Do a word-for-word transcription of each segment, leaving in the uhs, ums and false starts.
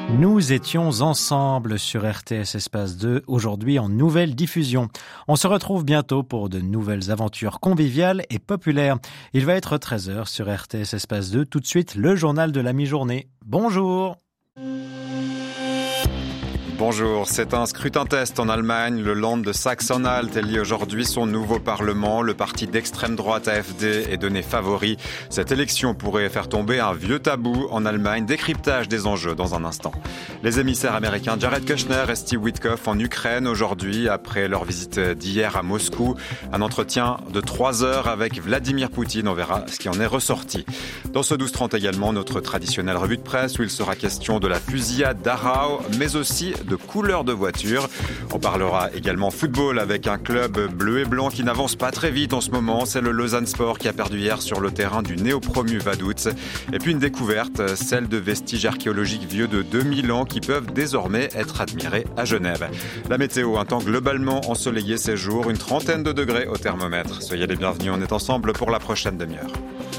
Nous étions ensemble sur R T S Espace deux, aujourd'hui en nouvelle diffusion. On se retrouve bientôt pour de nouvelles aventures conviviales et populaires. Il va être treize heures sur R T S Espace deux. Tout de suite, le journal de la mi-journée. Bonjour. Bonjour, c'est un scrutin-test en Allemagne. Le Land de Sachsen-Anhalt élit aujourd'hui son nouveau parlement. Le parti d'extrême droite A F D est donné favori. Cette élection pourrait faire tomber un vieux tabou en Allemagne. Décryptage des enjeux dans un instant. Les émissaires américains Jared Kushner et Steve Witkoff en Ukraine aujourd'hui, après leur visite d'hier à Moscou. Un entretien de trois heures avec Vladimir Poutine. On verra ce qui en est ressorti. Dans ce douze trente également, notre traditionnelle revue de presse où il sera question de la fusillade d'Arau, mais aussi de couleurs de voitures. On parlera également football avec un club bleu et blanc qui n'avance pas très vite en ce moment. C'est le Lausanne Sport qui a perdu hier sur le terrain du néo-promu Vaduz. Et puis une découverte, celle de vestiges archéologiques vieux de deux mille ans qui peuvent désormais être admirés à Genève. La météo, un temps globalement ensoleillé ces jours, une trentaine de degrés au thermomètre. Soyez les bienvenus, on est ensemble pour la prochaine demi-heure.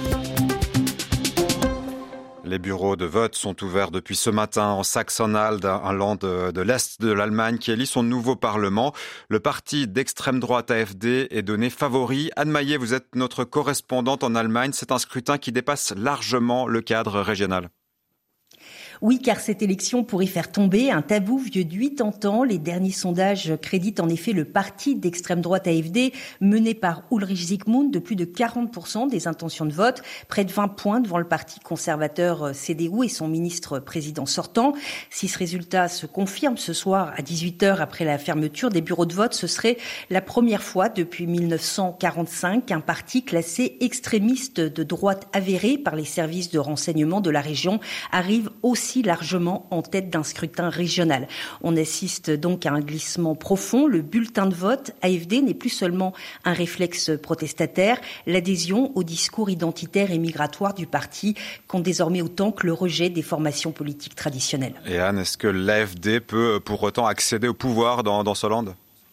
Les bureaux de vote sont ouverts depuis ce matin en Sachsen-Anhalt, un land de, de l'Est de l'Allemagne qui élit son nouveau parlement. Le parti d'extrême droite A F D est donné favori. Anne Maillet, vous êtes notre correspondante en Allemagne. C'est un scrutin qui dépasse largement le cadre régional. Oui, car cette élection pourrait faire tomber un tabou vieux de quatre-vingt-dix ans. Les derniers sondages créditent en effet le parti d'extrême droite A F D, mené par Ulrich Zygmunt, de plus de quarante pour cent des intentions de vote, près de vingt points devant le parti conservateur C D U et son ministre-président sortant. Si ce résultat se confirme ce soir à dix-huit heures après la fermeture des bureaux de vote, ce serait la première fois depuis mille neuf cent quarante-cinq qu'un parti classé extrémiste de droite avéré par les services de renseignement de la région arrive aussi largement en tête d'un scrutin régional. On assiste donc à un glissement profond. Le bulletin de vote A F D n'est plus seulement un réflexe protestataire. L'adhésion au discours identitaire et migratoire du parti compte désormais autant que le rejet des formations politiques traditionnelles. Et Anne, est-ce que l'A F D peut pour autant accéder au pouvoir dans, dans ce land ?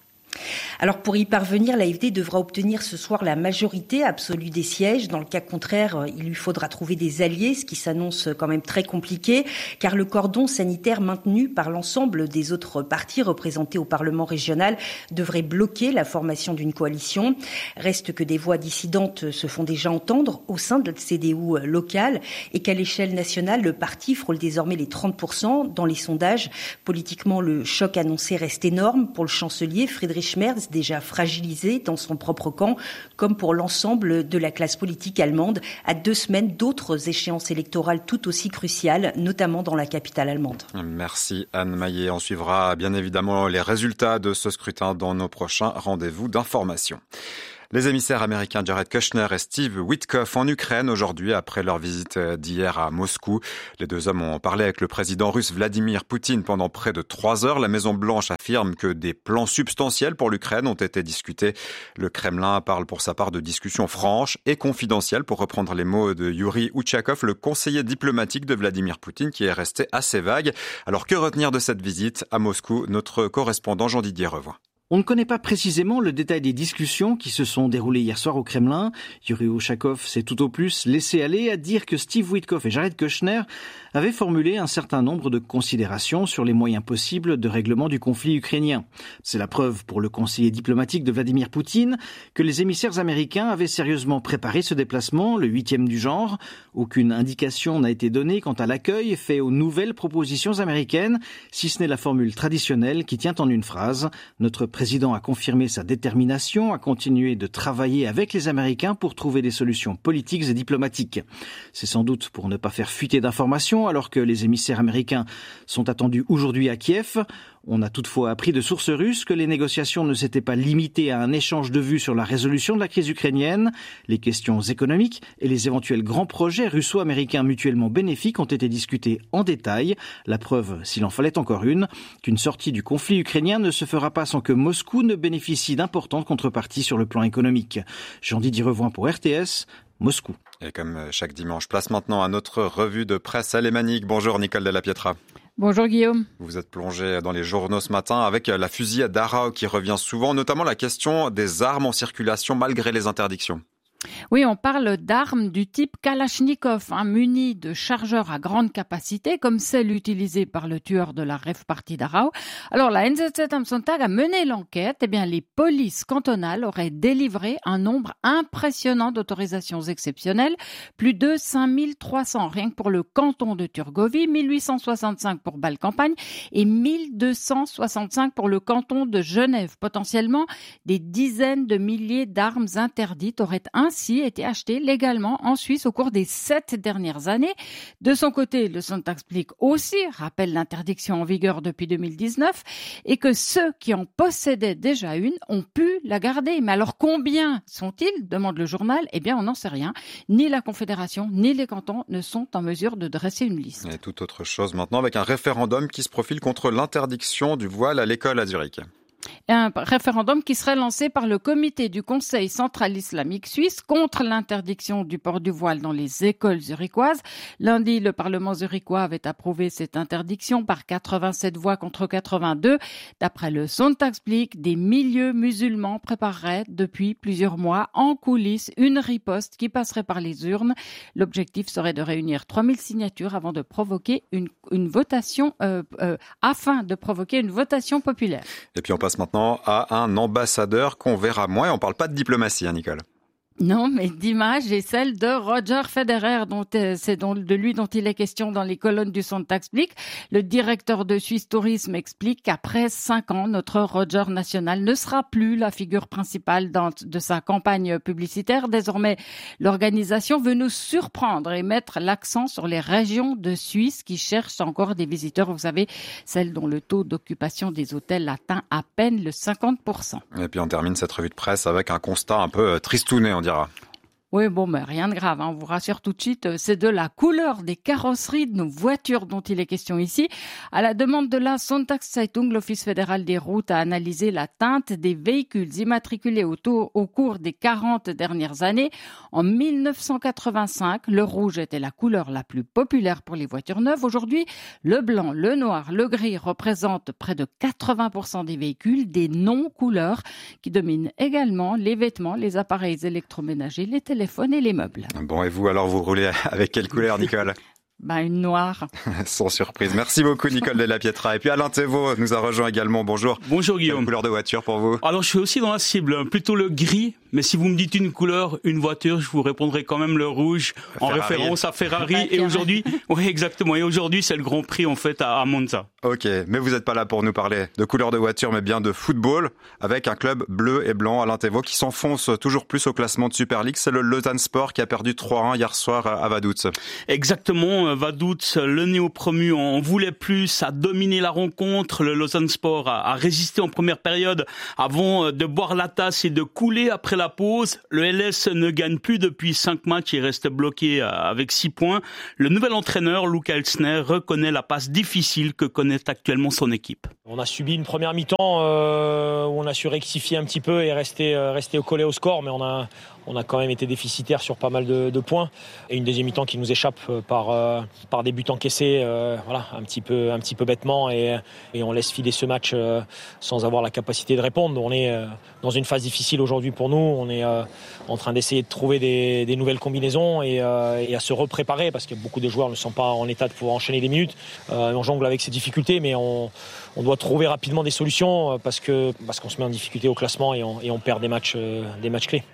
Alors pour y parvenir, l'A F D devra obtenir ce soir la majorité absolue des sièges. Dans le cas contraire, il lui faudra trouver des alliés, ce qui s'annonce quand même très compliqué, car le cordon sanitaire maintenu par l'ensemble des autres partis représentés au Parlement régional devrait bloquer la formation d'une coalition. Reste que des voix dissidentes se font déjà entendre au sein de la C D U locale et qu'à l'échelle nationale, le parti frôle désormais les trente pour cent dans les sondages. Politiquement, le choc annoncé reste énorme pour le chancelier Friedrich Merz, déjà fragilisé dans son propre camp, comme pour l'ensemble de la classe politique allemande, à deux semaines d'autres échéances électorales tout aussi cruciales, notamment dans la capitale allemande. Merci Anne Maillet. On suivra bien évidemment les résultats de ce scrutin dans nos prochains rendez-vous d'information. Les émissaires américains Jared Kushner et Steve Witkoff en Ukraine aujourd'hui après leur visite d'hier à Moscou. Les deux hommes ont parlé avec le président russe Vladimir Poutine pendant près de trois heures. La Maison-Blanche affirme que des plans substantiels pour l'Ukraine ont été discutés. Le Kremlin parle pour sa part de discussions franches et confidentielles, pour reprendre les mots de Yuri Uchakov, le conseiller diplomatique de Vladimir Poutine, qui est resté assez vague. Alors que retenir de cette visite à Moscou ? Notre correspondant Jean-Didier Revoy. On ne connaît pas précisément le détail des discussions qui se sont déroulées hier soir au Kremlin. Yuri Ushakov s'est tout au plus laissé aller à dire que Steve Witkoff et Jared Kushner avaient formulé un certain nombre de considérations sur les moyens possibles de règlement du conflit ukrainien. C'est la preuve pour le conseiller diplomatique de Vladimir Poutine que les émissaires américains avaient sérieusement préparé ce déplacement, le huitième du genre. Aucune indication n'a été donnée quant à l'accueil fait aux nouvelles propositions américaines, si ce n'est la formule traditionnelle qui tient en une phrase. Notre Le président a confirmé sa détermination à continuer de travailler avec les Américains pour trouver des solutions politiques et diplomatiques. C'est sans doute pour ne pas faire fuiter d'informations alors que les émissaires américains sont attendus aujourd'hui à Kiev. On a toutefois appris de sources russes que les négociations ne s'étaient pas limitées à un échange de vues sur la résolution de la crise ukrainienne. Les questions économiques et les éventuels grands projets russo-américains mutuellement bénéfiques ont été discutés en détail. La preuve, s'il en fallait encore une, qu'une sortie du conflit ukrainien ne se fera pas sans que Moscou ne bénéficie d'importantes contreparties sur le plan économique. Jean-Didier Revoy pour R T S, Moscou. Et comme chaque dimanche, place maintenant à notre revue de presse alémanique. Bonjour Nicole Della Pietra. Bonjour Guillaume. Vous êtes plongé dans les journaux ce matin avec la fusillade d'Arau qui revient souvent, notamment la question des armes en circulation malgré les interdictions. Oui, on parle d'armes du type Kalachnikov, hein, munies de chargeurs à grande capacité, comme celle utilisée par le tueur de la rave party d'Arau. Alors, la N Z Z am Sonntag a mené l'enquête. Eh bien, les polices cantonales auraient délivré un nombre impressionnant d'autorisations exceptionnelles. Plus de cinq mille trois cents, rien que pour le canton de Turgovie, mille huit cent soixante-cinq pour Bâle-Campagne et mille deux cent soixante-cinq pour le canton de Genève. Potentiellement, des dizaines de milliers d'armes interdites auraient ainsi été achetées légalement en Suisse au cours des sept dernières années. De son côté, le Sonntagsblick aussi rappelle l'interdiction en vigueur depuis deux mille dix-neuf et que ceux qui en possédaient déjà une ont pu la garder. Mais alors combien sont-ils, demande le journal. Eh bien, on n'en sait rien. Ni la Confédération, ni les cantons ne sont en mesure de dresser une liste. Et toute autre chose maintenant avec un référendum qui se profile contre l'interdiction du voile à l'école à Zurich. Un référendum qui serait lancé par le comité du Conseil central islamique suisse contre l'interdiction du port du voile dans les écoles zurichoises. Lundi, le Parlement zurichois avait approuvé cette interdiction par quatre-vingt-sept voix contre quatre-vingt-deux. D'après le Sonntagsblick, des milieux musulmans prépareraient depuis plusieurs mois en coulisses une riposte qui passerait par les urnes. L'objectif serait de réunir trois mille signatures avant de provoquer une, une votation, euh, euh, afin de provoquer une votation populaire. Et puis on passe maintenant à un ambassadeur qu'on verra moins. On ne parle pas de diplomatie, hein, Nicole. Non, mais d'image et celle de Roger Federer, dont c'est de lui dont il est question dans les colonnes du Sonntagsblick. Le directeur de Suisse Tourisme explique qu'après cinq ans, notre Roger national ne sera plus la figure principale dans, de sa campagne publicitaire. Désormais, l'organisation veut nous surprendre et mettre l'accent sur les régions de Suisse qui cherchent encore des visiteurs. Vous savez, celles dont le taux d'occupation des hôtels atteint à peine le cinquante pour cent. Et puis on termine cette revue de presse avec un constat un peu tristouné, on dira. Oui, bon, mais rien de grave, hein, on vous rassure tout de suite, c'est de la couleur des carrosseries de nos voitures dont il est question ici. À la demande de la Sonntagszeitung, l'Office fédéral des routes a analysé la teinte des véhicules immatriculés au, tour, au cours des quarante dernières années. En mille neuf cent quatre-vingt-cinq, le rouge était la couleur la plus populaire pour les voitures neuves. Aujourd'hui, le blanc, le noir, le gris représentent près de quatre-vingts pour cent des véhicules, des non-couleurs qui dominent également les vêtements, les appareils électroménagers, les téléphones. Téléphone et les meubles. Bon, et vous, alors, vous roulez avec quelle couleur, Nicole ? Ben, une noire. Sans surprise. Merci beaucoup, Nicole Della Pietra. Et puis Alain Thévault nous a rejoint également. Bonjour. Bonjour, Guillaume. Quelle couleur de voiture pour vous ? Alors, je suis aussi dans la cible, plutôt le gris. Mais si vous me dites une couleur, une voiture, je vous répondrai quand même le rouge, en Ferrari. référence à Ferrari. Et aujourd'hui, oui, exactement. Et aujourd'hui, c'est le Grand Prix, en fait, à, à Monza. Ok. Mais vous n'êtes pas là pour nous parler de couleur de voiture, mais bien de football, avec un club bleu et blanc, Alain Thévault, qui s'enfonce toujours plus au classement de Super League. C'est le Lausanne Sport qui a perdu trois un hier soir à Vaduz. Exactement. Vaduz, le néo-promu, en voulait plus, a dominé la rencontre. Le Lausanne Sport a, a résisté en première période avant de boire la tasse et de couler après la pause. Le L S ne gagne plus depuis cinq matchs et reste bloqué avec six points. Le nouvel entraîneur, Luca Elsner, reconnaît la passe difficile que connaît actuellement son équipe. On a subi une première mi-temps euh, où on a su rectifier un petit peu et rester, euh, rester collé au score, mais on a, on a quand même été déficitaire sur pas mal de, de points. Et une deuxième mi-temps qui nous échappe par, euh, par des buts encaissés, euh, voilà, un petit peu, un petit peu bêtement, et, et on laisse filer ce match euh, sans avoir la capacité de répondre. On est euh, dans une phase difficile aujourd'hui pour nous. On est euh, en train d'essayer de trouver des, des nouvelles combinaisons et, euh, et à se repréparer parce que beaucoup de joueurs ne sont pas en état de pouvoir enchaîner des minutes. Euh, on jongle avec ces difficultés, mais on, on doit trouver rapidement des solutions parce que parce qu'on se met en difficulté au classement et on, et on perd des matchs, euh, des matchs clés.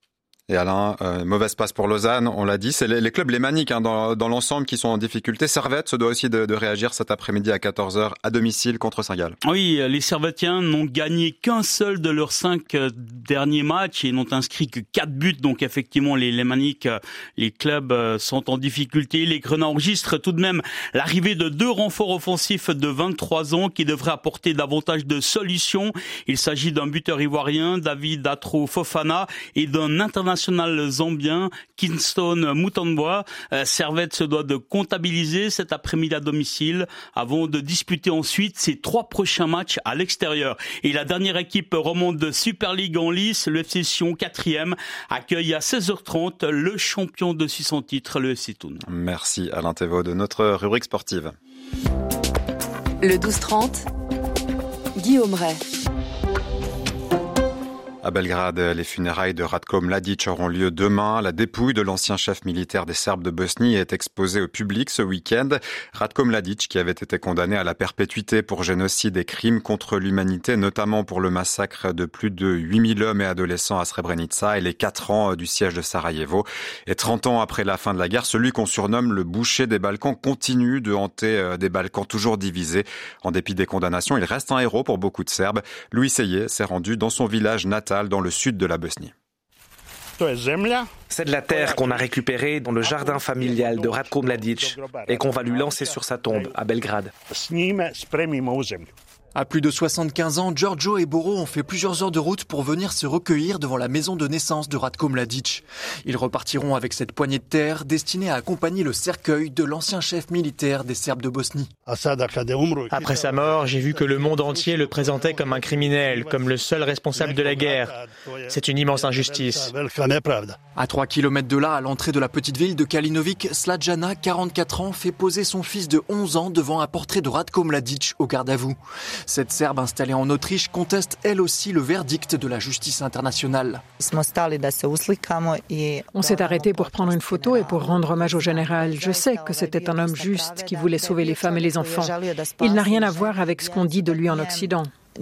Et Alain, euh, mauvaise passe pour Lausanne, on l'a dit, c'est les, les clubs lémaniques hein, dans, dans l'ensemble qui sont en difficulté. Servette se doit aussi de, de réagir cet après-midi à quatorze heures à domicile contre Saint-Gall. Oui, les Servettiens n'ont gagné qu'un seul de leurs cinq derniers matchs et n'ont inscrit que quatre buts. Donc effectivement, les lémaniques, les clubs sont en difficulté. Les Grenats enregistrent tout de même l'arrivée de deux renforts offensifs de vingt-trois ans qui devraient apporter davantage de solutions. Il s'agit d'un buteur ivoirien, David Atro Fofana, et d'un international zambien, Kingston Mutomboa. Euh, Servette se doit de comptabiliser cet après-midi à domicile avant de disputer ensuite ses trois prochains matchs à l'extérieur. Et la dernière équipe romande de Super League en lice, le F C Sion, quatrième, accueille à seize heures trente le champion de six cents titres, le F C Thun. Merci Alain Thévault de notre rubrique sportive. Le douze trente, Guillaume Ray. À Belgrade, les funérailles de Ratko Mladic auront lieu demain. La dépouille de l'ancien chef militaire des Serbes de Bosnie est exposée au public ce week-end. Ratko Mladic, qui avait été condamné à la perpétuité pour génocide et crimes contre l'humanité, notamment pour le massacre de plus de huit mille hommes et adolescents à Srebrenica et les quatre ans du siège de Sarajevo. Et trente ans après la fin de la guerre, celui qu'on surnomme le boucher des Balkans continue de hanter des Balkans toujours divisés. En dépit des condamnations, il reste un héros pour beaucoup de Serbes. Louis Seyé s'est rendu dans son village natal dans le sud de la Bosnie. C'est de la terre qu'on a récupérée dans le jardin familial de Ratko Mladic et qu'on va lui lancer sur sa tombe à Belgrade. À plus de soixante-quinze ans, Giorgio et Boro ont fait plusieurs heures de route pour venir se recueillir devant la maison de naissance de Ratko Mladic. Ils repartiront avec cette poignée de terre destinée à accompagner le cercueil de l'ancien chef militaire des Serbes de Bosnie. Après sa mort, j'ai vu que le monde entier le présentait comme un criminel, comme le seul responsable de la guerre. C'est une immense injustice. À trois kilomètres de là, à l'entrée de la petite ville de Kalinovic, Slađana, quarante-quatre ans, fait poser son fils de onze ans devant un portrait de Ratko Mladic au garde à vous. Cette Serbe installée en Autriche conteste elle aussi le verdict de la justice internationale. On s'est arrêté pour prendre une photo et pour rendre hommage au général. Je sais que c'était un homme juste qui voulait sauver les femmes et les enfants. Il n'a rien à voir avec ce qu'on dit de lui en Occident.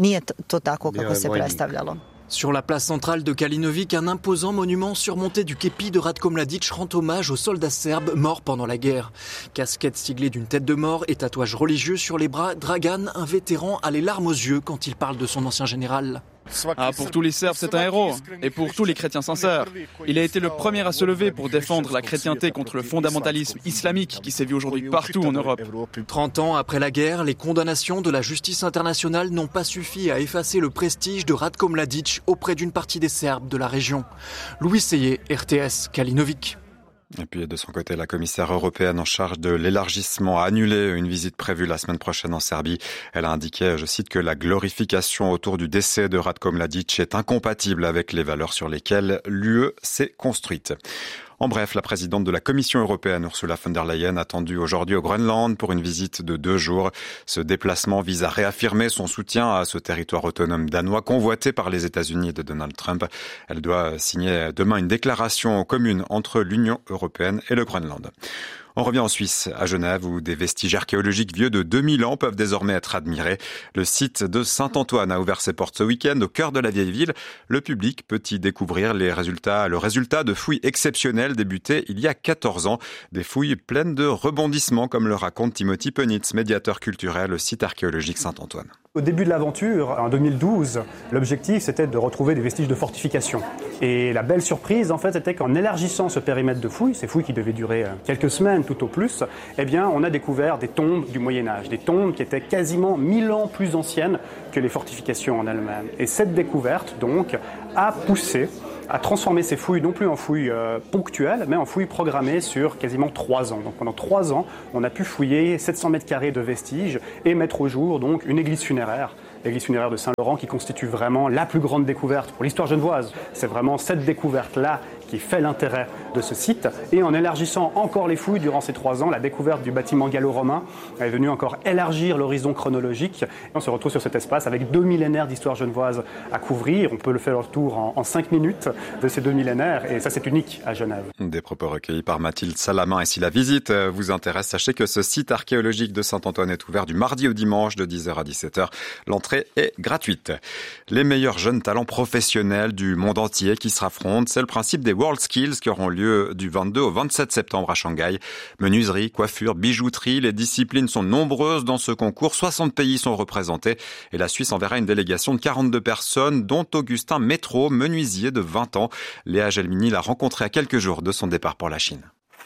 Sur la place centrale de Kalinovic, un imposant monument surmonté du képi de Ratko Mladic rend hommage aux soldats serbes morts pendant la guerre. Casquette siglée d'une tête de mort et tatouage religieux sur les bras, Dragan, un vétéran, a les larmes aux yeux quand il parle de son ancien général. Ah, pour tous les Serbes, c'est un héros. Et pour tous les chrétiens sincères. Il a été le premier à se lever pour défendre la chrétienté contre le fondamentalisme islamique qui sévit aujourd'hui partout en Europe. trente ans après la guerre, les condamnations de la justice internationale n'ont pas suffi à effacer le prestige de Ratko Mladic auprès d'une partie des Serbes de la région. Louis Seyé, R T S, Kalinovic. Et puis de son côté, la commissaire européenne en charge de l'élargissement a annulé une visite prévue la semaine prochaine en Serbie. Elle a indiqué, je cite, que la glorification autour du décès de Ratko Mladic est incompatible avec les valeurs sur lesquelles l'U E s'est construite. En bref, la présidente de la Commission européenne, Ursula von der Leyen, attendue aujourd'hui au Groenland pour une visite de deux jours. Ce déplacement vise à réaffirmer son soutien à ce territoire autonome danois convoité par les États-Unis de Donald Trump. Elle doit signer demain une déclaration commune entre l'Union européenne et le Groenland. On revient en Suisse, à Genève, où des vestiges archéologiques vieux de deux mille ans peuvent désormais être admirés. Le site de Saint-Antoine a ouvert ses portes ce week-end au cœur de la vieille ville. Le public peut y découvrir les résultats, le résultat de fouilles exceptionnelles débutées il y a quatorze ans. Des fouilles pleines de rebondissements, comme le raconte Timothy Penitz, médiateur culturel au site archéologique Saint-Antoine. Au début de l'aventure, en deux mille douze, l'objectif c'était de retrouver des vestiges de fortification. Et la belle surprise, en fait, c'était qu'en élargissant ce périmètre de fouilles, ces fouilles qui devaient durer quelques semaines tout au plus, eh bien, on a découvert des tombes du Moyen-Âge, des tombes qui étaient quasiment mille ans plus anciennes que les fortifications en elles-mêmes. Et cette découverte, donc, a poussé à transformer ces fouilles non plus en fouilles euh, ponctuelles, mais en fouilles programmées sur quasiment trois ans. Donc pendant trois ans, on a pu fouiller sept cents mètres carrés de vestiges et mettre au jour donc une église funéraire, l'église funéraire de Saint-Laurent, qui constitue vraiment la plus grande découverte pour l'histoire genevoise. C'est vraiment cette découverte-là qui fait l'intérêt de ce site. Et en élargissant encore les fouilles durant ces trois ans, la découverte du bâtiment gallo-romain est venue encore élargir l'horizon chronologique. Et on se retrouve sur cet espace avec deux millénaires d'histoire genevoise à couvrir. On peut le faire le tour en, en cinq minutes de ces deux millénaires, et ça c'est unique à Genève. Des propos recueillis par Mathilde Salamin. Et si la visite vous intéresse, sachez que ce site archéologique de Saint-Antoine est ouvert du mardi au dimanche de dix heures à dix-sept heures. L'entrée est gratuite. Les meilleurs jeunes talents professionnels du monde entier qui se raffrontent, c'est le principe des World Skills qui auront lieu du vingt-deux au vingt-sept septembre à Shanghai. Menuiserie, coiffure, bijouterie, les disciplines sont nombreuses dans ce concours. soixante pays sont représentés et la Suisse enverra une délégation de quarante-deux personnes, dont Augustin Métro, menuisier de vingt ans. Léa Gelmini l'a rencontré à quelques jours de son départ pour la Chine.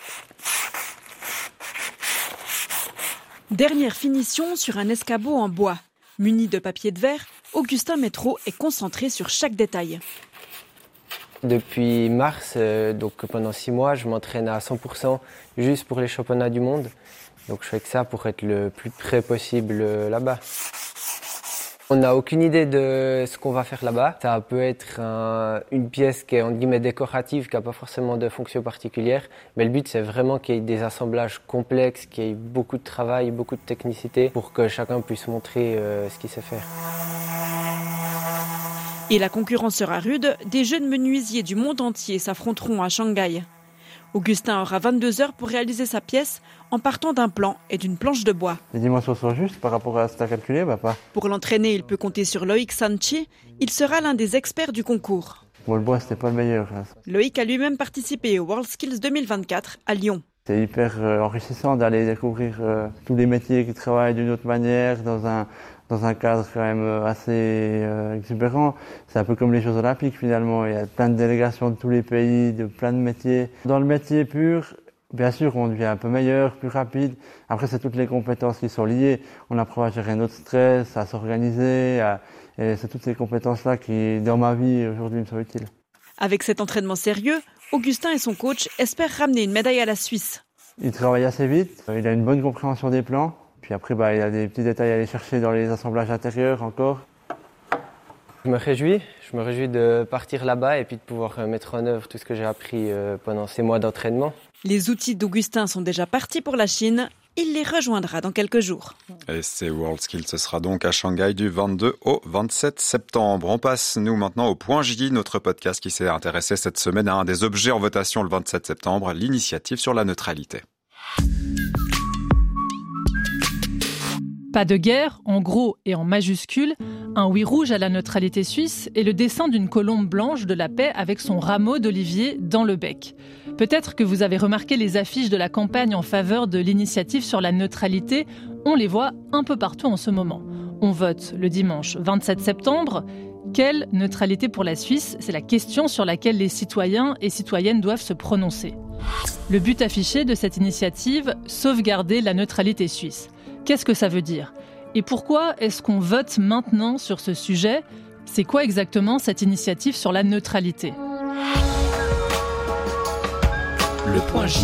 Dernière finition sur un escabeau en bois. Muni de papier de verre, Augustin Métro est concentré sur chaque détail. Depuis mars, euh, donc pendant six mois, je m'entraîne à cent pour cent juste pour les championnats du monde. Donc je fais que ça pour être le plus près possible euh, là-bas. On n'a aucune idée de ce qu'on va faire là-bas. Ça peut être un, une pièce qui est entre guillemets décorative, qui n'a pas forcément de fonction particulière. Mais le but, c'est vraiment qu'il y ait des assemblages complexes, qu'il y ait beaucoup de travail, beaucoup de technicité pour que chacun puisse montrer euh, ce qu'il sait faire. Et la concurrence sera rude, des jeunes menuisiers du monde entier s'affronteront à Shanghai. Augustin aura vingt-deux heures pour réaliser sa pièce en partant d'un plan et d'une planche de bois. Les dimensions sont justes par rapport à ce que tu as calculé, bah pas. Pour l'entraîner, il peut compter sur Loïc Sanchi. Il sera l'un des experts du concours. Bon, le bois, c'était pas le meilleur. Hein. Loïc a lui-même participé au WorldSkills deux mille vingt-quatre à Lyon. C'est hyper euh, enrichissant d'aller découvrir euh, tous les métiers qui travaillent d'une autre manière dans un, dans un cadre quand même assez euh, exubérant. C'est un peu comme les Jeux Olympiques finalement. Il y a plein de délégations de tous les pays, de plein de métiers. Dans le métier pur, bien sûr, on devient un peu meilleur, plus rapide. Après, c'est toutes les compétences qui sont liées. On apprend à gérer notre stress, à s'organiser. À... Et c'est toutes ces compétences-là qui, dans ma vie, aujourd'hui, me sont utiles. Avec cet entraînement sérieux, Augustin et son coach espèrent ramener une médaille à la Suisse. Il travaille assez vite, il a une bonne compréhension des plans. Puis après, bah, il y a des petits détails à aller chercher dans les assemblages intérieurs encore. Je me réjouis, je me réjouis de partir là-bas et puis de pouvoir mettre en œuvre tout ce que j'ai appris pendant ces mois d'entraînement. Les outils d'Augustin sont déjà partis pour la Chine. Il les rejoindra dans quelques jours. Et c'est WorldSkills, ce sera donc à Shanghai du vingt-deux au vingt-sept septembre. On passe, nous, maintenant au Point J, notre podcast qui s'est intéressé cette semaine à un des objets en votation le vingt-sept septembre, l'initiative sur la neutralité. Pas de guerre, en gros et en majuscule, un oui rouge à la neutralité suisse et le dessin d'une colombe blanche de la paix avec son rameau d'olivier dans le bec. Peut-être que vous avez remarqué les affiches de la campagne en faveur de l'initiative sur la neutralité. On les voit un peu partout en ce moment. On vote le dimanche vingt-sept septembre. Quelle neutralité pour la Suisse ? C'est la question sur laquelle les citoyens et citoyennes doivent se prononcer. Le but affiché de cette initiative, sauvegarder la neutralité suisse. Qu'est-ce que ça veut dire ? Et pourquoi est-ce qu'on vote maintenant sur ce sujet ? C'est quoi exactement cette initiative sur la neutralité ? Le Point J.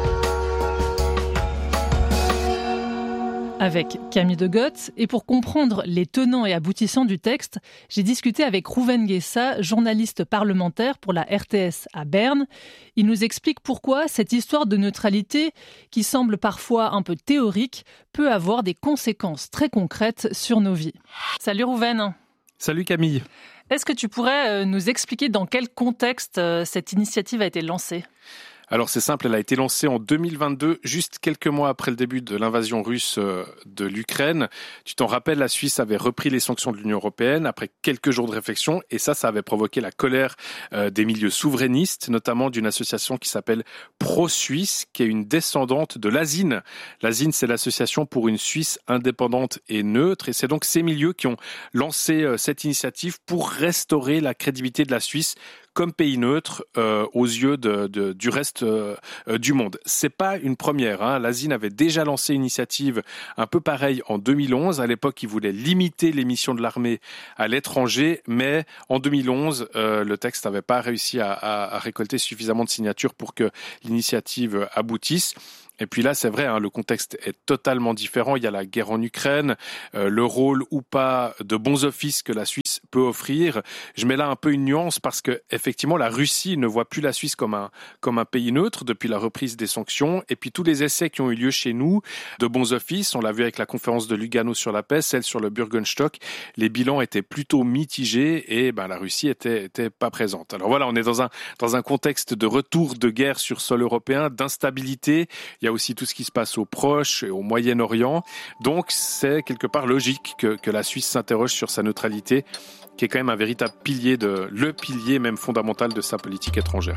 Avec Camille de Goth. Et pour comprendre les tenants et aboutissants du texte, j'ai discuté avec Rouven Guessa, journaliste parlementaire pour la R T S à Berne. Il nous explique pourquoi cette histoire de neutralité, qui semble parfois un peu théorique, peut avoir des conséquences très concrètes sur nos vies. Salut Rouven. Salut Camille. Est-ce que tu pourrais nous expliquer dans quel contexte cette initiative a été lancée ? Alors c'est simple, elle a été lancée en deux mille vingt-deux, juste quelques mois après le début de l'invasion russe de l'Ukraine. Tu t'en rappelles, la Suisse avait repris les sanctions de l'Union européenne après quelques jours de réflexion et ça, ça avait provoqué la colère des milieux souverainistes, notamment d'une association qui s'appelle Pro-Suisse, qui est une descendante de l'A S I N. L'A S I N, c'est l'association pour une Suisse indépendante et neutre et c'est donc ces milieux qui ont lancé cette initiative pour restaurer la crédibilité de la Suisse comme pays neutre euh, aux yeux de, de, du reste euh, du monde. C'est pas une première. Hein. L'A S I N avait déjà lancé une initiative un peu pareille en deux mille onze. À l'époque, ils voulaient limiter les missions de l'armée à l'étranger, mais en deux mille onze, euh, le texte n'avait pas réussi à, à, à récolter suffisamment de signatures pour que l'initiative aboutisse. Et puis là, c'est vrai, hein, le contexte est totalement différent. Il y a la guerre en Ukraine, euh, le rôle ou pas de bons offices que la Suisse peut offrir. Je mets là un peu une nuance parce que effectivement, la Russie ne voit plus la Suisse comme un comme un pays neutre depuis la reprise des sanctions. Et puis tous les essais qui ont eu lieu chez nous de bons offices, on l'a vu avec la conférence de Lugano sur la paix, celle sur le Bürgerstock, les bilans étaient plutôt mitigés et ben la Russie était était pas présente. Alors voilà, on est dans un dans un contexte de retour de guerre sur sol européen, d'instabilité. Il y a aussi tout ce qui se passe au Proche et au Moyen-Orient. Donc, c'est quelque part logique que, que la Suisse s'interroge sur sa neutralité, qui est quand même un véritable pilier, de, le pilier même fondamental de sa politique étrangère.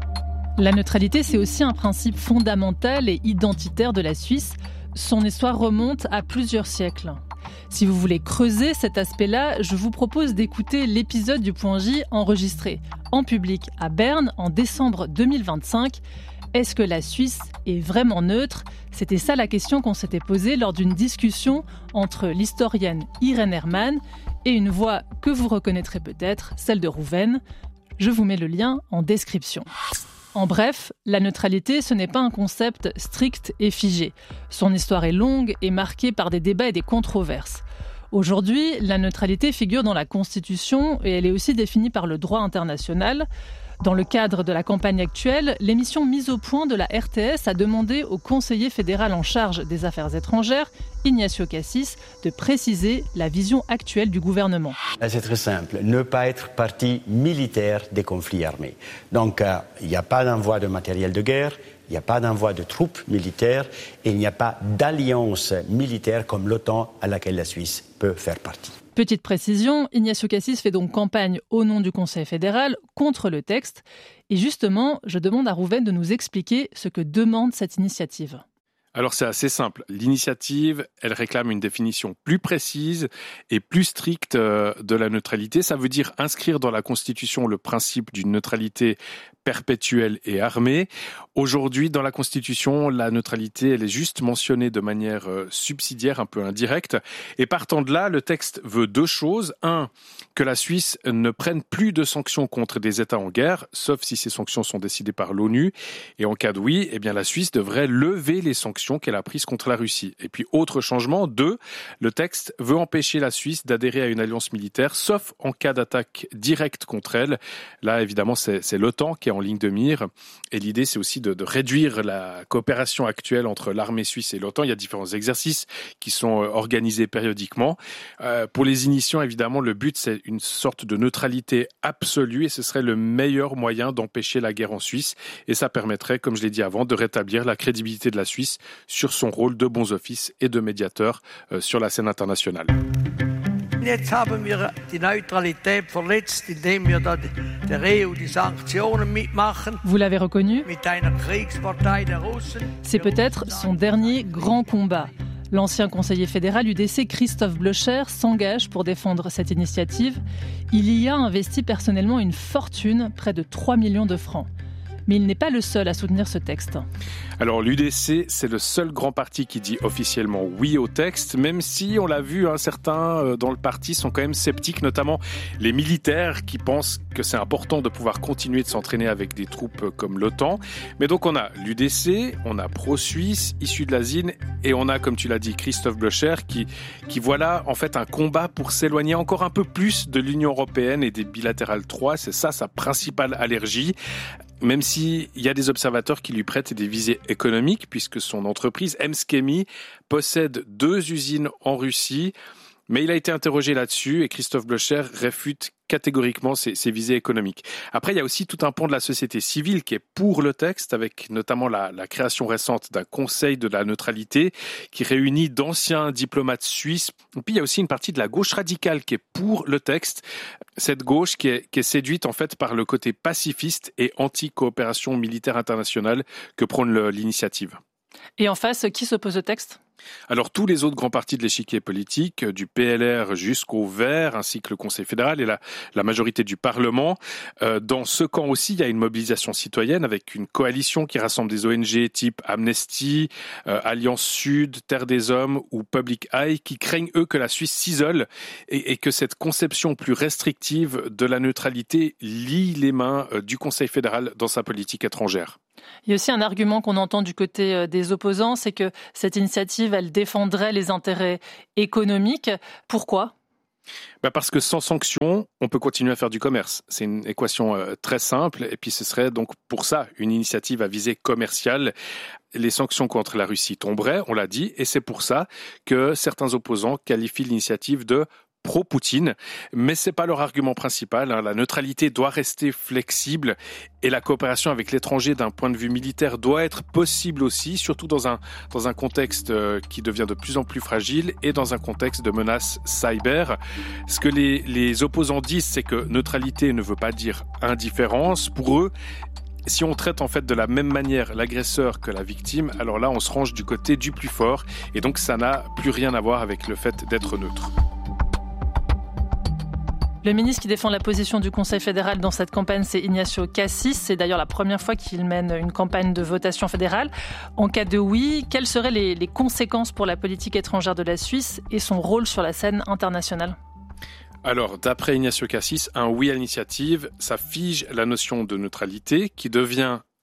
La neutralité, c'est aussi un principe fondamental et identitaire de la Suisse. Son histoire remonte à plusieurs siècles. Si vous voulez creuser cet aspect-là, je vous propose d'écouter l'épisode du Point J enregistré en public à Berne en décembre deux mille vingt-cinq. Est-ce que la Suisse est vraiment neutre ? C'était ça la question qu'on s'était posée lors d'une discussion entre l'historienne Irène Hermann et une voix que vous reconnaîtrez peut-être, celle de Rouven. Je vous mets le lien en description. En bref, la neutralité, ce n'est pas un concept strict et figé. Son histoire est longue et marquée par des débats et des controverses. Aujourd'hui, la neutralité figure dans la Constitution et elle est aussi définie par le droit international. Dans le cadre de la campagne actuelle, l'émission Mise au point de la R T S a demandé au conseiller fédéral en charge des affaires étrangères, Ignacio Cassis, de préciser la vision actuelle du gouvernement. C'est très simple, ne pas être partie militaire des conflits armés. Donc euh, il n'y a pas d'envoi de matériel de guerre, il n'y a pas d'envoi de troupes militaires et il n'y a pas d'alliance militaire comme l'OTAN à laquelle la Suisse peut faire partie. Petite précision, Ignacio Cassis fait donc campagne au nom du Conseil fédéral contre le texte. Et justement, je demande à Rouven de nous expliquer ce que demande cette initiative. Alors c'est assez simple. L'initiative, elle réclame une définition plus précise et plus stricte de la neutralité. Ça veut dire inscrire dans la Constitution le principe d'une neutralité perpétuelle et armée. Aujourd'hui, dans la Constitution, la neutralité, elle est juste mentionnée de manière subsidiaire, un peu indirecte. Et partant de là, le texte veut deux choses. Un, que la Suisse ne prenne plus de sanctions contre des États en guerre, sauf si ces sanctions sont décidées par l'ONU. Et en cas de oui, eh bien la Suisse devrait lever les sanctions qu'elle a prises contre la Russie. Et puis, autre changement, deux, le texte veut empêcher la Suisse d'adhérer à une alliance militaire, sauf en cas d'attaque directe contre elle. Là, évidemment, c'est, c'est l'OTAN qui est en ligne de mire. Et l'idée, c'est aussi de, de réduire la coopération actuelle entre l'armée suisse et l'OTAN. Il y a différents exercices qui sont organisés périodiquement. Euh, pour les initiants, évidemment, le but, c'est une sorte de neutralité absolue et ce serait le meilleur moyen d'empêcher la guerre en Suisse. Et ça permettrait, comme je l'ai dit avant, de rétablir la crédibilité de la Suisse sur son rôle de bons offices et de médiateur euh, sur la scène internationale. Jetzt haben wir die Neutralität verletzt, indem wir da der E U die Sanktionen mitmachen. Vous l'avez reconnu, mit einer Kriegspartei der Russen. C'est peut-être son dernier grand combat. L'ancien conseiller fédéral U D C Christophe Blocher s'engage pour défendre cette initiative. Il y a investi personnellement une fortune, près de trois millions de francs. Mais il n'est pas le seul à soutenir ce texte. Alors l'U D C, c'est le seul grand parti qui dit officiellement oui au texte, même si, on l'a vu, hein, certains dans le parti sont quand même sceptiques, notamment les militaires qui pensent que c'est important de pouvoir continuer de s'entraîner avec des troupes comme l'OTAN. Mais donc on a l'U D C, on a Pro-Suisse, issu de la Z I N, et on a, comme tu l'as dit, Christophe Blocher, qui, qui voit là en fait un combat pour s'éloigner encore un peu plus de l'Union européenne et des bilatérales trois. C'est ça sa principale allergie. Même s'il y a des observateurs qui lui prêtent des visées économiques, puisque son entreprise, Emskemi, possède deux usines en Russie. Mais il a été interrogé là-dessus et Christophe Blocher réfute catégoriquement ces, ces visées économiques. Après, il y a aussi tout un pan de la société civile qui est pour le texte, avec notamment la, la création récente d'un conseil de la neutralité qui réunit d'anciens diplomates suisses. Et puis, il y a aussi une partie de la gauche radicale qui est pour le texte. Cette gauche qui est, qui est séduite en fait par le côté pacifiste et anti-coopération militaire internationale que prône le, l'initiative. Et en face, qui s'oppose au texte ? Alors tous les autres grands partis de l'échiquier politique, du P L R jusqu'au Vert, ainsi que le Conseil fédéral et la, la majorité du Parlement. Euh, dans ce camp aussi, il y a une mobilisation citoyenne avec une coalition qui rassemble des O N G type Amnesty, euh, Alliance Sud, Terre des Hommes ou Public Eye, qui craignent eux que la Suisse s'isole et, et que cette conception plus restrictive de la neutralité lie les mains euh, du Conseil fédéral dans sa politique étrangère. Il y a aussi un argument qu'on entend du côté des opposants, c'est que cette initiative, elle défendrait les intérêts économiques. Pourquoi ? Ben parce que sans sanctions, on peut continuer à faire du commerce. C'est une équation euh, très simple et puis ce serait donc pour ça une initiative à visée commerciale. Les sanctions contre la Russie tomberaient, on l'a dit, et c'est pour ça que certains opposants qualifient l'initiative de pro-Poutine, mais c'est pas leur argument principal. Hein. La neutralité doit rester flexible et la coopération avec l'étranger d'un point de vue militaire doit être possible aussi, surtout dans un, dans un contexte qui devient de plus en plus fragile et dans un contexte de menace cyber. Ce que les, les opposants disent, c'est que neutralité ne veut pas dire indifférence. Pour eux, si on traite en fait de la même manière l'agresseur que la victime, alors là on se range du côté du plus fort et donc ça n'a plus rien à voir avec le fait d'être neutre. Le ministre qui défend la position du Conseil fédéral dans cette campagne, c'est Ignacio Cassis. C'est d'ailleurs la première fois qu'il mène une campagne de votation fédérale. En cas de oui, quelles seraient les, les conséquences pour la politique étrangère de la Suisse et son rôle sur la scène internationale ? Alors, d'après Ignacio Cassis, un oui à l'initiative, ça fige la notion de neutralité qui devient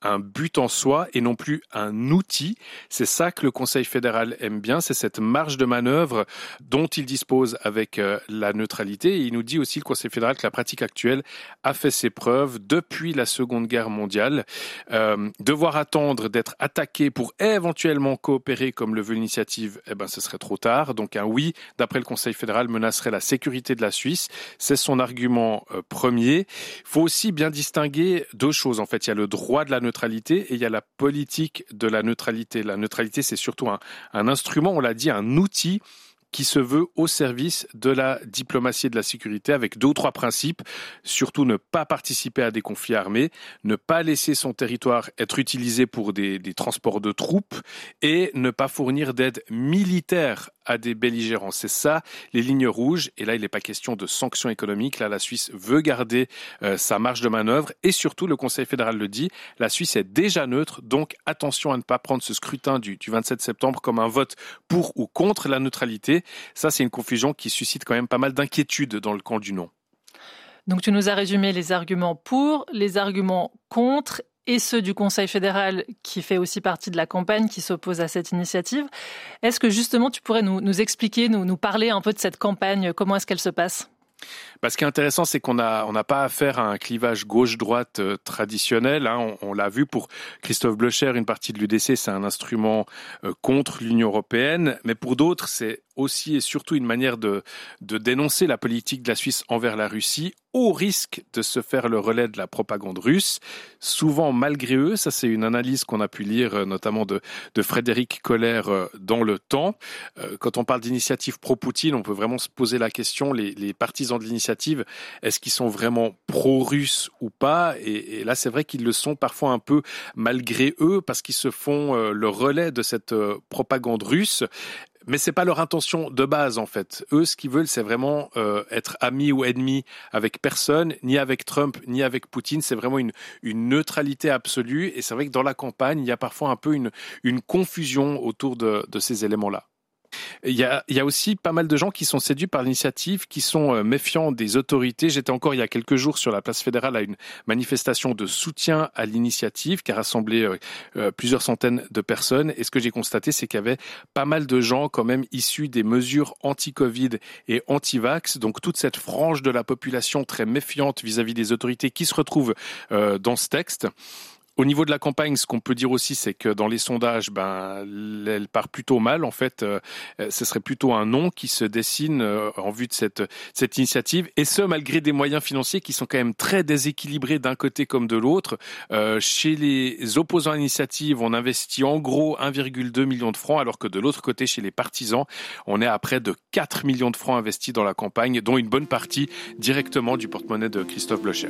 un but en soi et non plus un outil. C'est ça que le Conseil fédéral aime bien, c'est cette marge de manœuvre dont il dispose avec euh, la neutralité. Et il nous dit aussi, le Conseil fédéral, que la pratique actuelle a fait ses preuves depuis la Seconde Guerre mondiale. Euh, devoir attendre d'être attaqué pour éventuellement coopérer comme le veut l'initiative, eh ben, ce serait trop tard. Donc un oui, d'après le Conseil fédéral, menacerait la sécurité de la Suisse. C'est son argument euh, premier. Il faut aussi bien distinguer deux choses. En fait, il y a le droit de la neutralité et il y a la politique de la neutralité. La neutralité, c'est surtout un, un instrument, on l'a dit, un outil qui se veut au service de la diplomatie et de la sécurité avec deux ou trois principes. Surtout ne pas participer à des conflits armés, ne pas laisser son territoire être utilisé pour des, des transports de troupes et ne pas fournir d'aide militaire à des belligérants. C'est ça, les lignes rouges. Et là, il n'est pas question de sanctions économiques. Là, la Suisse veut garder euh, sa marge de manœuvre. Et surtout, le Conseil fédéral le dit, la Suisse est déjà neutre. Donc, attention à ne pas prendre ce scrutin du, du vingt-sept septembre comme un vote pour ou contre la neutralité. Ça, c'est une confusion qui suscite quand même pas mal d'inquiétudes dans le camp du non. Donc, tu nous as résumé les arguments pour, les arguments contre et ceux du Conseil fédéral qui fait aussi partie de la campagne qui s'oppose à cette initiative. Est-ce que justement tu pourrais nous, nous expliquer, nous, nous parler un peu de cette campagne, comment est-ce qu'elle se passe ? Bah, ce qui est intéressant, c'est qu'on a, on n'a pas affaire à un clivage gauche-droite euh, traditionnel. Hein. On, on l'a vu pour Christophe Blocher, une partie de l'U D C, c'est un instrument euh, contre l'Union européenne. Mais pour d'autres, c'est aussi et surtout une manière de, de dénoncer la politique de la Suisse envers la Russie, au risque de se faire le relais de la propagande russe, souvent malgré eux. Ça, c'est une analyse qu'on a pu lire, notamment de, de Frédéric Kohler dans Le Temps. Euh, quand on parle d'initiative pro-Poutine, on peut vraiment se poser la question, les, les partisans de l'initiative, est-ce qu'ils sont vraiment pro-russes ou pas ? et, et là, c'est vrai qu'ils le sont parfois un peu malgré eux, parce qu'ils se font euh, le relais de cette euh, propagande russe. Mais c'est pas leur intention de base, en fait. Eux, ce qu'ils veulent, c'est vraiment euh, être amis ou ennemis avec personne, ni avec Trump, ni avec Poutine. C'est vraiment une, une neutralité absolue. Et c'est vrai que dans la campagne, il y a parfois un peu une, une confusion autour de, de ces éléments-là. Il y, a, il y a aussi pas mal de gens qui sont séduits par l'initiative, qui sont méfiants des autorités. J'étais encore il y a quelques jours sur la place fédérale à une manifestation de soutien à l'initiative qui a rassemblé euh, plusieurs centaines de personnes. Et ce que j'ai constaté, c'est qu'il y avait pas mal de gens quand même issus des mesures anti-Covid et anti-vax. Donc toute cette frange de la population très méfiante vis-à-vis des autorités qui se retrouve euh, dans ce texte. Au niveau de la campagne, ce qu'on peut dire aussi, c'est que dans les sondages, ben, elle part plutôt mal. En fait, euh, ce serait plutôt un non qui se dessine euh, en vue de cette, cette initiative. Et ce, malgré des moyens financiers qui sont quand même très déséquilibrés d'un côté comme de l'autre. Euh, chez les opposants à l'initiative, on investit en gros un virgule deux million de francs, alors que de l'autre côté, chez les partisans, on est à près de quatre millions de francs investis dans la campagne, dont une bonne partie directement du porte-monnaie de Christophe Blocher.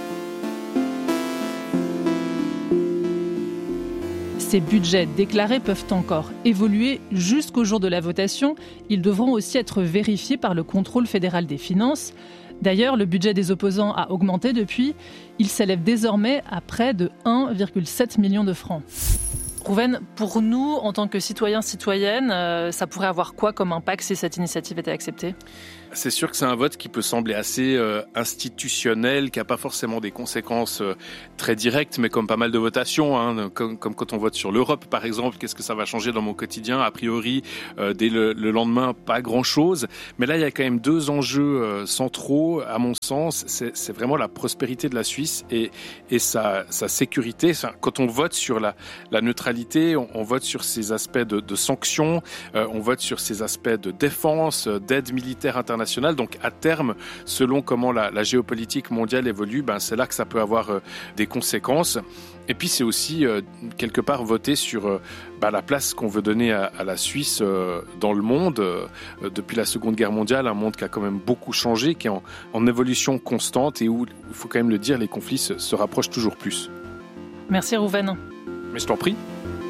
Ces budgets déclarés peuvent encore évoluer jusqu'au jour de la votation. Ils devront aussi être vérifiés par le contrôle fédéral des finances. D'ailleurs, le budget des opposants a augmenté depuis. Il s'élève désormais à près de un virgule sept million de francs. Rouven, pour nous, en tant que citoyens, citoyennes, euh, ça pourrait avoir quoi comme impact si cette initiative était acceptée ? C'est sûr que c'est un vote qui peut sembler assez euh, institutionnel, qui n'a pas forcément des conséquences euh, très directes, mais comme pas mal de votations, hein, comme, comme quand on vote sur l'Europe par exemple, qu'est-ce que ça va changer dans mon quotidien ? A priori, euh, dès le, le lendemain, pas grand-chose. Mais là, il y a quand même deux enjeux euh, centraux, à mon sens. C'est, c'est vraiment la prospérité de la Suisse et, et sa, sa sécurité. Enfin, quand on vote sur la, la neutralité, on, on vote sur ces aspects de, de sanctions, euh, on vote sur ces aspects de défense, d'aide militaire internationale. Donc à terme, selon comment la, la géopolitique mondiale évolue, ben, c'est là que ça peut avoir euh, des conséquences. Et puis c'est aussi euh, quelque part voter sur euh, bah, la place qu'on veut donner à, à la Suisse euh, dans le monde. Euh, depuis la Seconde Guerre mondiale, un monde qui a quand même beaucoup changé, qui est en, en évolution constante et où, il faut quand même le dire, les conflits se, se rapprochent toujours plus. Merci Rouven. Mais je t'en prie.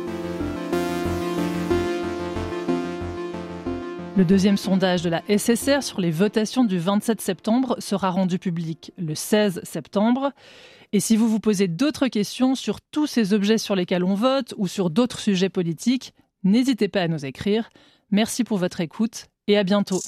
Le deuxième sondage de la S S R sur les votations du vingt-sept septembre sera rendu public le seize septembre. Et si vous vous posez d'autres questions sur tous ces objets sur lesquels on vote ou sur d'autres sujets politiques, n'hésitez pas à nous écrire. Merci pour votre écoute et à bientôt.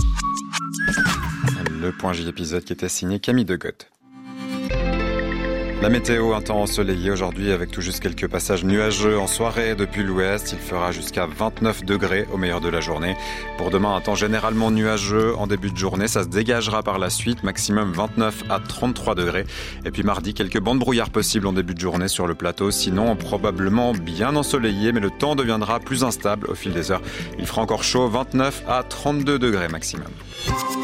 Le Point J épisode qui était signé Camille Degotte. La météo, un temps ensoleillé aujourd'hui avec tout juste quelques passages nuageux en soirée depuis l'ouest. Il fera jusqu'à vingt-neuf degrés au meilleur de la journée. Pour demain, un temps généralement nuageux en début de journée. Ça se dégagera par la suite, maximum vingt-neuf à trente-trois degrés. Et puis mardi, quelques bancs de brouillard possibles en début de journée sur le plateau. Sinon, probablement bien ensoleillé, mais le temps deviendra plus instable au fil des heures. Il fera encore chaud, vingt-neuf à trente-deux degrés maximum.